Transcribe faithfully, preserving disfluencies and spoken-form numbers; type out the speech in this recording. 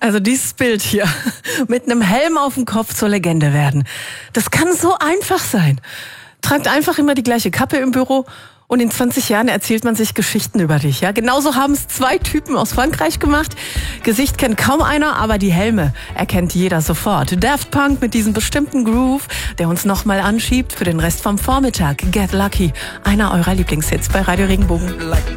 Also dieses Bild hier mit einem Helm auf dem Kopf zur Legende werden. Das kann so einfach sein. Tragt einfach immer die gleiche Kappe im Büro und in zwanzig Jahren erzählt man sich Geschichten über dich. Ja, genauso haben es zwei Typen aus Frankreich gemacht. Gesicht kennt kaum einer, aber die Helme erkennt jeder sofort. Daft Punk mit diesem bestimmten Groove, der uns nochmal anschiebt für den Rest vom Vormittag. Get Lucky, einer eurer Lieblingshits bei Radio Regenbogen.